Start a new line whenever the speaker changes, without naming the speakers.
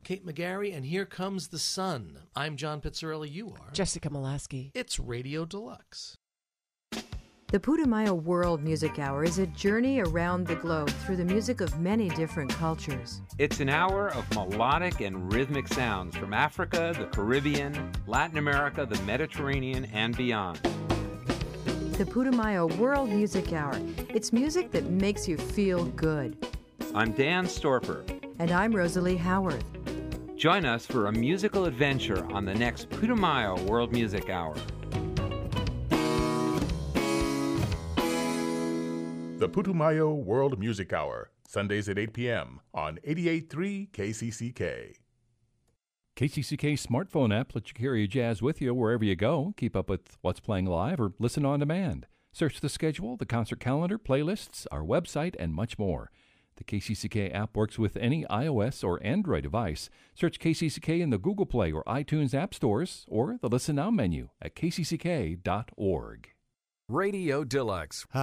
Kate McGarry, and Here Comes the Sun. I'm John Pizzarelli. You are
Jessica Molaski.
It's Radio Deluxe.
The Putumayo World Music Hour is a journey around the globe through the music of many different cultures.
It's an hour of melodic and rhythmic sounds from Africa, the Caribbean, Latin America, the Mediterranean, and beyond.
The Putumayo World Music Hour. It's music that makes you feel good.
I'm Dan Storper.
And I'm Rosalie Howarth.
Join us for a musical adventure on the next Putumayo World Music Hour.
The Putumayo World Music Hour, Sundays at 8 p.m. on 88.3 KCCK.
KCCK's smartphone app lets you carry your jazz with you wherever you go. Keep up with what's playing live or listen on demand. Search the schedule, the concert calendar, playlists, our website, and much more. The KCCK app works with any iOS or Android device. Search KCCK in the Google Play or iTunes app stores or the Listen Now menu at kcck.org.
Radio Deluxe.